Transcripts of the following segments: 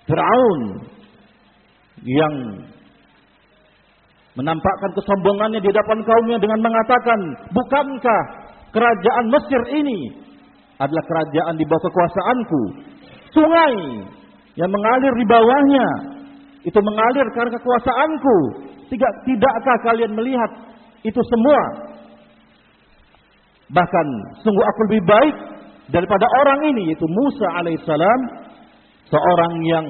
Fir'aun yang menampakkan kesombongannya di hadapan kaumnya dengan mengatakan, bukankah kerajaan Mesir ini adalah kerajaan di bawah kekuasaanku? Sungai yang mengalir di bawahnya itu mengalir karena kekuasaanku. Tidakkah kalian melihat itu semua? Bahkan sungguh aku lebih baik daripada orang ini, yaitu Musa alaihissalam, seorang yang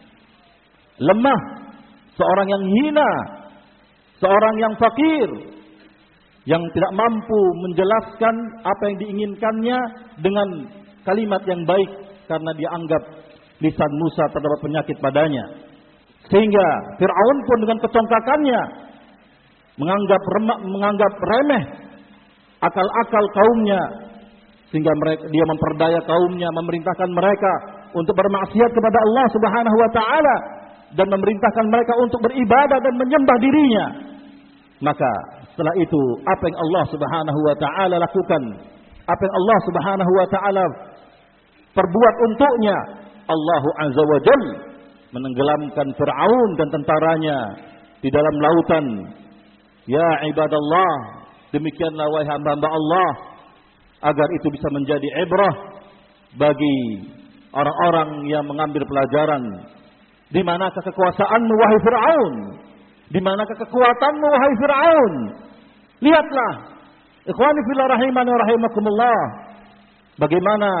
lemah, seorang yang hina, seorang yang fakir, yang tidak mampu menjelaskan apa yang diinginkannya dengan kalimat yang baik karena dianggap lisan Musa terdapat penyakit padanya. Sehingga Fir'aun pun dengan kecongkakannya menganggap remeh akal-akal kaumnya, sehingga dia memperdaya kaumnya, memerintahkan mereka untuk bermaksiat kepada Allah Subhanahu wa taala dan memerintahkan mereka untuk beribadah dan menyembah dirinya. Maka setelah itu apa yang Allah Subhanahu wa taala lakukan, apa yang Allah Subhanahu wa taala perbuat untuknya, Allah Azza wa Jalla menenggelamkan Fir'aun dan tentaranya di dalam lautan. Ya ibadallah, demikianlah wahai hamba-hamba Allah, agar itu bisa menjadi ibrah bagi orang-orang yang mengambil pelajaran. Di manakah kekuasaanmu wahai Fir'aun? Di manakah kekuatanmu wahai Fir'aun? Lihatlah, ikhwani fillah rahimani wa rahimakumullah, bagaimana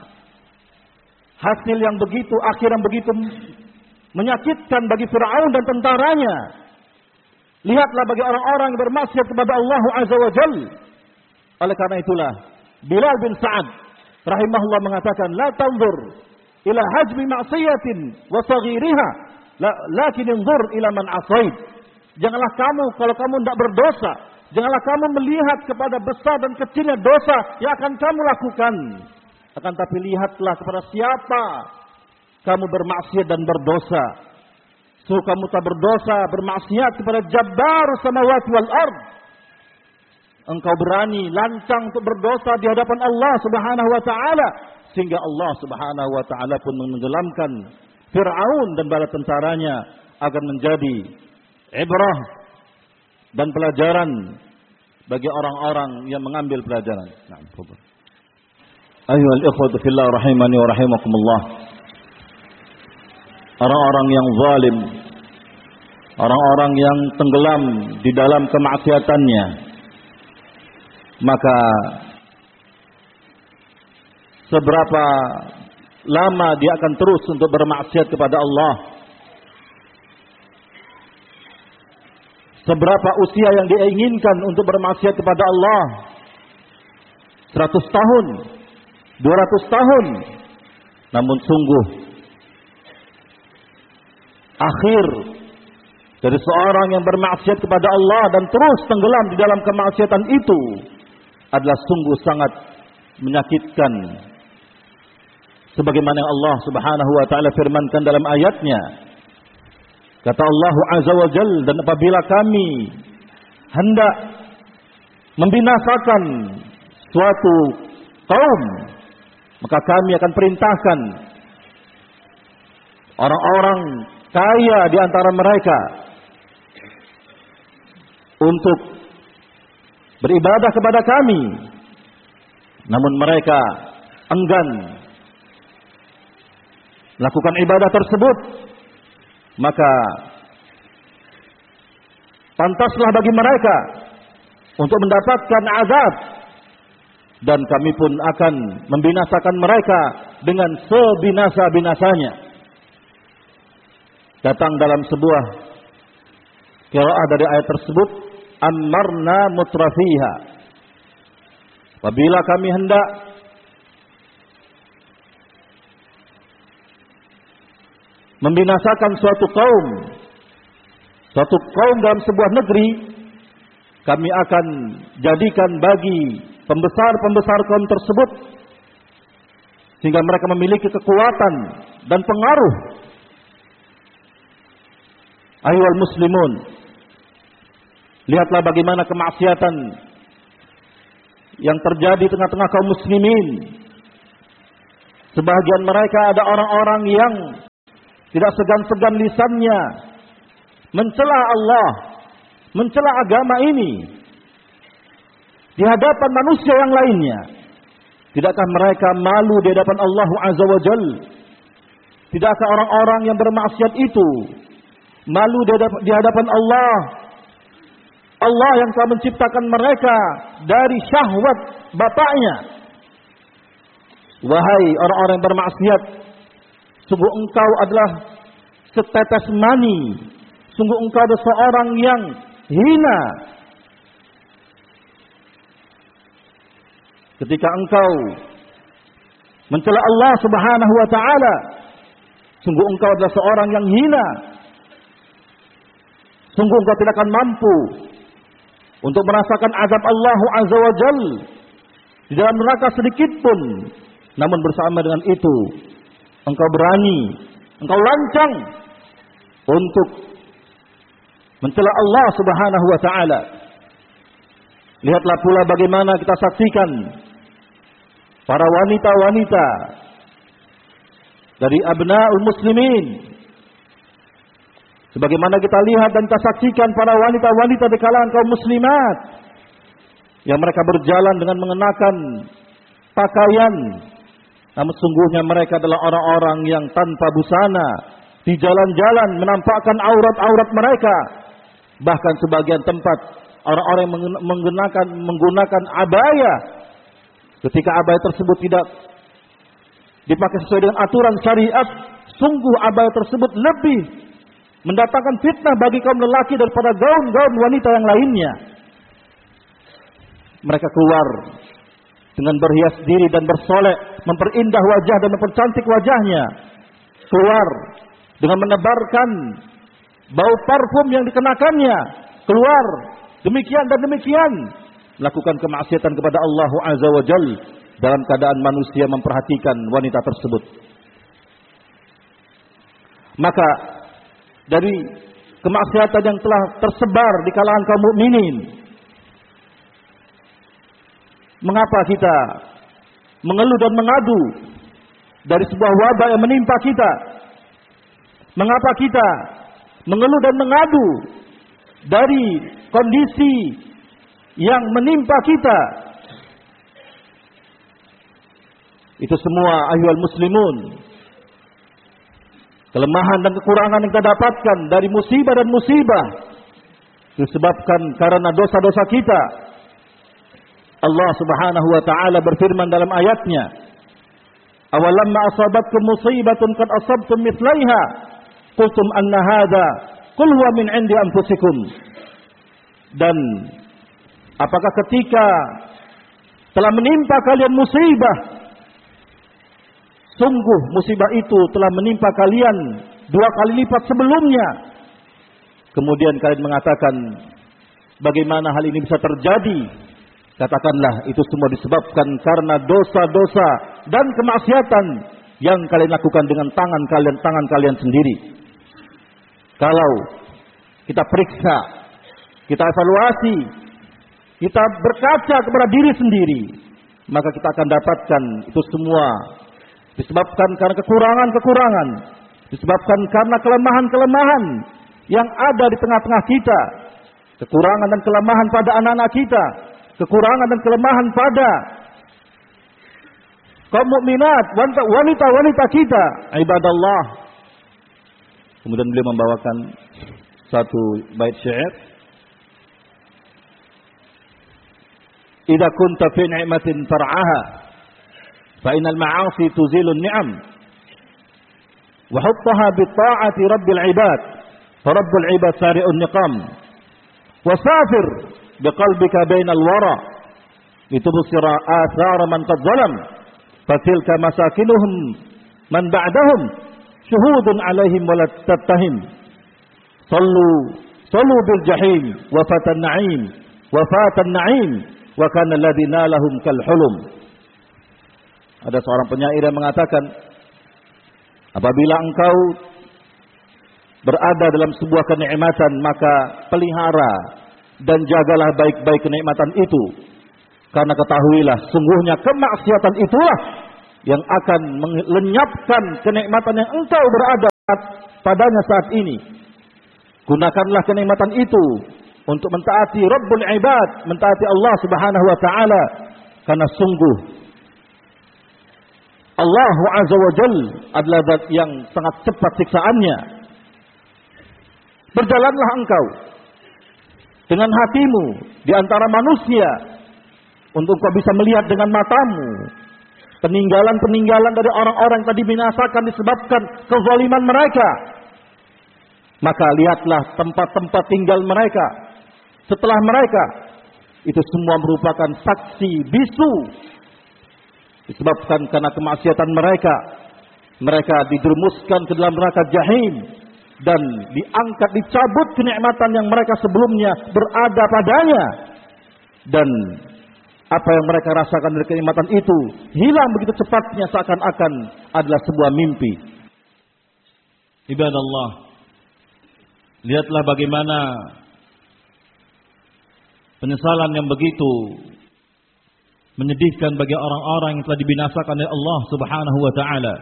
hasil yang begitu, akhir yang begitu menyakitkan bagi Fir'aun dan tentaranya. Lihatlah bagi orang-orang yang bermaksiat kepada Allah Azza wa Jalla. Oleh karena itulah Bilal bin Sa'ad rahimahullah mengatakan, la tanzur ila hajmi ma'siyatin wa saghiriha, lakin inzur ila man asait. Janganlah kamu, kalau kamu tidak berdosa, janganlah kamu melihat kepada besar dan kecilnya dosa yang akan kamu lakukan, akan tapi lihatlah kepada siapa kamu bermaksiat dan berdosa. So kamu tak berdosa, bermaksiat kepada Jabbar samawati wal ard. Engkau berani lancang untuk berdosa di hadapan Allah Subhanahu wa taala, sehingga Allah Subhanahu wa taala pun menenggelamkan Fir'aun dan bala tentaranya agar menjadi ibrah dan pelajaran bagi orang-orang yang mengambil pelajaran. Nah, ayyuhal ikhwatu fillah rahimani wa rahimakumullah. Orang-orang yang zalim, orang-orang yang tenggelam di dalam kemaksiatannya, maka seberapa lama dia akan terus untuk bermaksiat kepada Allah? Seberapa usia yang dia inginkan untuk bermaksiat kepada Allah? 100 tahun, 200 tahun. Namun sungguh akhir dari seorang yang bermaksiat kepada Allah dan terus tenggelam di dalam kemaksiatan itu adalah sungguh sangat menyakitkan. Sebagaimana yang Allah Subhanahu wa taala firmankan dalam ayatnya, kata Allah Azza wa Jalla, dan apabila kami hendak membinasakan suatu kaum, maka kami akan perintahkan orang-orang kaya di antara mereka untuk beribadah kepada kami, namun mereka enggan melakukan ibadah tersebut, maka pantaslah bagi mereka untuk mendapatkan azab, dan kami pun akan membinasakan mereka dengan sebinasa-binasanya. Datang dalam sebuah qiraah dari ayat tersebut, ammarna mutrafiha, apabila kami hendak membinasakan suatu kaum dalam sebuah negeri, kami akan jadikan bagi pembesar-pembesar kaum tersebut sehingga mereka memiliki kekuatan dan pengaruh. Ayyuhal muslimun, lihatlah bagaimana kemaksiatan yang terjadi di tengah-tengah kaum muslimin. Sebahagian mereka ada orang-orang yang tidak segan-segan lisannya mencela Allah, mencela agama ini di hadapan manusia yang lainnya. Tidakkah mereka malu di hadapan Allah Azza wa Jal? Tidakkah orang-orang yang bermaksiat itu malu di hadapan Allah? Allah yang telah menciptakan mereka dari syahwat bapaknya. Wahai orang-orang yang bermaksiat, sungguh engkau adalah setetes mani. Sungguh engkau adalah seorang yang hina. Ketika engkau mencela Allah Subhanahu wa taala, sungguh engkau adalah seorang yang hina. Sungguh engkau tidak akan mampu untuk merasakan azab Allah Azza wa Jal di dalam neraka sedikit pun. Namun bersama dengan itu, engkau berani, engkau lancang untuk mencela Allah Subhanahu wa taala. Lihatlah pula bagaimana kita saksikan para wanita-wanita dari abnaul muslimin. Sebagaimana kita lihat dan kita saksikan para wanita-wanita di kalangan kaum muslimat yang mereka berjalan dengan mengenakan pakaian, namun sungguhnya mereka adalah orang-orang yang tanpa busana, di jalan-jalan menampakkan aurat-aurat mereka. Bahkan sebagian tempat orang-orang yang menggunakan abaya, ketika abaya tersebut tidak dipakai sesuai dengan aturan syariat, sungguh abaya tersebut lebih mendatangkan fitnah bagi kaum lelaki daripada gaun-gaun wanita yang lainnya. Mereka keluar dengan berhias diri dan bersolek, memperindah wajah dan mempercantik wajahnya. Keluar dengan menebarkan bau parfum yang dikenakannya. Keluar demikian dan demikian, melakukan kemaksiatan kepada Allah Azza wa Jal dalam keadaan manusia memperhatikan wanita tersebut. Maka dari kemaksiatan yang telah tersebar di kalangan kaum mukminin, mengapa kita mengeluh dan mengadu dari sebuah wabah yang menimpa kita? Mengapa kita mengeluh dan mengadu dari kondisi yang menimpa kita? Itu semua ayyuhal muslimun, kelemahan dan kekurangan yang kita dapatkan dari musibah dan musibah disebabkan karena dosa-dosa kita. Allah Subhanahu wa taala berfirman dalam ayatnya, "Awalamma asabatkum musibatun qad asabtum mithlaiha qultum anna hadza qul huwa min 'indi anfusikum." Dan apakah ketika telah menimpa kalian musibah, sungguh musibah itu telah menimpa kalian 2 kali lipat sebelumnya, kemudian kalian mengatakan, bagaimana hal ini bisa terjadi? Katakanlah itu semua disebabkan karena dosa-dosa dan kemaksiatan yang kalian lakukan dengan tangan kalian sendiri. Kalau kita periksa, kita evaluasi, kita berkaca kepada diri sendiri, maka kita akan dapatkan itu semua disebabkan karena kekurangan-kekurangan, disebabkan karena kelemahan-kelemahan yang ada di tengah-tengah kita, kekurangan dan kelemahan pada anak-anak kita, kekurangan dan kelemahan pada kaum mukminat, wanita-wanita kita, ibadallah. Kemudian beliau membawakan satu bait syair, "Idza kunta fi ni'matin far'aha fa innal ma'asi tuzilu an-ni'am wa huttaha bi ta'ati rabbil 'ibad fa rabbul 'ibad sari'un niqam wa safir biqalbika bainal wara litubsira athara man qad zalam fatilka masakinuhum man ba'dahum syuhudun 'alaihim wa la tattahim sallu bil jahim wa fatan na'im wa fatan na'im wa kana alladhi nalahum kal hulum." Ada seorang penyair yang mengatakan, apabila engkau berada dalam sebuah kenikmatan, maka pelihara dan jagalah baik-baik kenikmatan itu. Karena ketahuilah, sungguhnya kemaksiatan itulah yang akan melenyapkan kenikmatan yang engkau berada padanya saat ini. Gunakanlah kenikmatan itu untuk mentaati Rabbul Ibad, mentaati Allah Subhanahu wa taala, karena sungguh Allah Azza wa Jal adalah zat yang sangat cepat siksaannya. Berjalanlah engkau dengan hatimu di antara manusia untuk kau bisa melihat dengan matamu peninggalan-peninggalan dari orang-orang yang tadi binasakan disebabkan kezaliman mereka. Maka lihatlah tempat-tempat tinggal mereka setelah mereka. Itu semua merupakan saksi bisu disebabkan karena kemaksiatan mereka. Mereka dijerumuskan ke dalam neraka jahim dan diangkat, dicabut kenikmatan yang mereka sebelumnya berada padanya. Dan apa yang mereka rasakan dari kenikmatan itu hilang begitu cepatnya, seakan-akan adalah sebuah mimpi. Ibadallah, lihatlah bagaimana penyesalan yang begitu menyedihkan bagi orang-orang yang telah dibinasakan oleh Allah Subhanahu wa taala.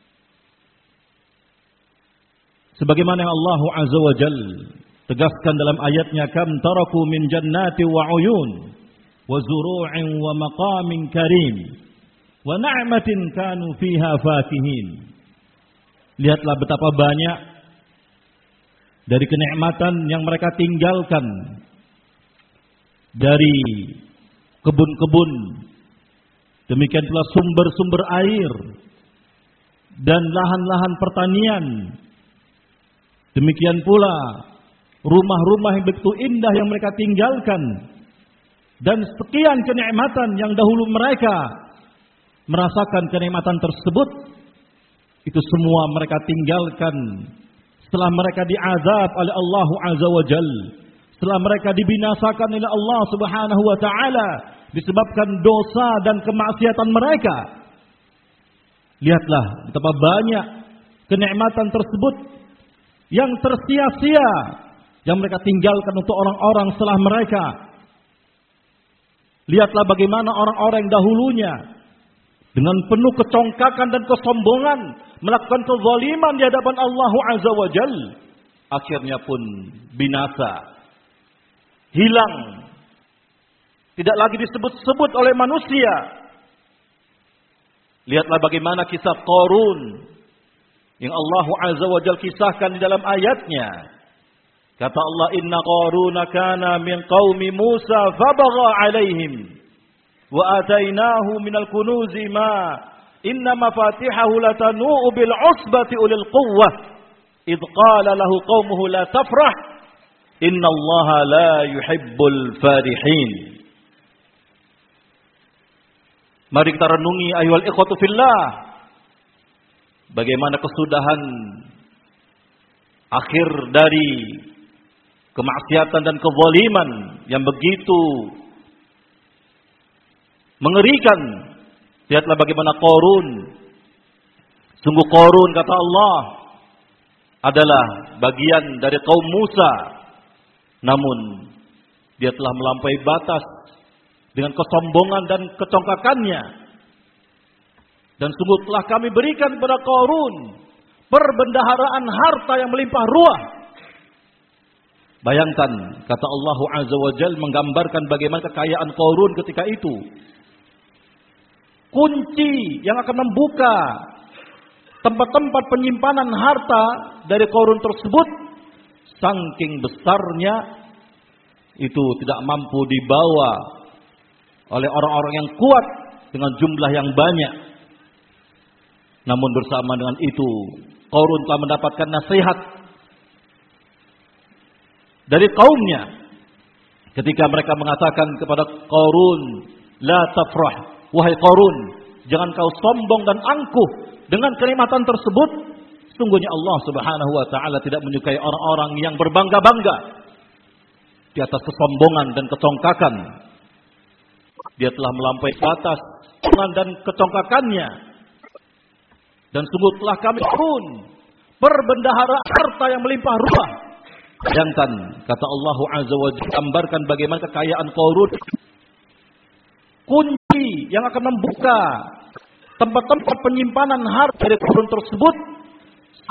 Sebagaimana yang Allah Azza wa Jal tegaskan dalam ayatnya, kam taraku min jannati wa uyun wa zuru'in wa maqamin karim wa na'matin kanu fiha fakihin. Lihatlah betapa banyak dari kenikmatan yang mereka tinggalkan, dari kebun-kebun, demikian pula sumber-sumber air dan lahan-lahan pertanian, demikian pula rumah-rumah yang begitu indah yang mereka tinggalkan, dan sekian kenikmatan yang dahulu mereka merasakan kenikmatan tersebut, itu semua mereka tinggalkan setelah mereka diazab oleh Allah Azza wa Jal, setelah mereka dibinasakan oleh Allah Subhanahu wa taala disebabkan dosa dan kemaksiatan mereka. Lihatlah betapa banyak kenikmatan tersebut yang tersia-sia yang mereka tinggalkan untuk orang-orang setelah mereka. Lihatlah bagaimana orang-orang yang dahulunya dengan penuh kecongkakan dan kesombongan melakukan kezaliman di hadapan Allah Azza wa Jal, akhirnya pun binasa, hilang, tidak lagi disebut-sebut oleh manusia. Lihatlah bagaimana kisah Qarun yang Allah Azza wa Jal kisahkan di dalam ayatnya. Kata Allah, inna Qaruna kana min qaumi Musa fabagha alaihim wa atainahu minal kunuzi ma inna mafatihahu latanu'u bil usbati ulil quwwah idh qala lahu qaumuhu la tafrah inna Allaha la yuhibbul farihin. Mari kita renungi ayyuhal ikhwatu fillah, bagaimana kesudahan akhir dari kemaksiatan dan kezaliman yang begitu mengerikan. Lihatlah bagaimana Qarun. Sungguh Qarun, kata Allah, adalah bagian dari kaum Musa. Namun dia telah melampaui batas dengan kesombongan dan kecongkakannya. Dan sungguh telah kami berikan kepada Qarun perbendaharaan harta yang melimpah ruah. Bayangkan, kata Allah Azza wa Jal menggambarkan bagaimana kekayaan Qarun ketika itu. Kunci yang akan membuka tempat-tempat penyimpanan harta dari Qarun tersebut, saking besarnya, itu tidak mampu dibawa oleh orang-orang yang kuat dengan jumlah yang banyak. Namun bersama dengan itu, Qarun telah mendapatkan nasihat dari kaumnya ketika mereka mengatakan kepada Qarun, la tafrah, wahai Qarun, jangan kau sombong dan angkuh dengan kenikmatan tersebut. Sungguhnya Allah Subhanahu wa taala tidak menyukai orang-orang yang berbangga-bangga di atas kesombongan dan kecongkakan. Dia telah melampaui batas dan kecongkakannya. Dan sungguh telah kami pun berbendahara harta yang melimpah ruah. Bayangkan, kata Allah Azza wa Jalla, gambarkan bagaimana kekayaan Qarun. Kunci yang akan membuka tempat-tempat penyimpanan harta dari Qarun tersebut,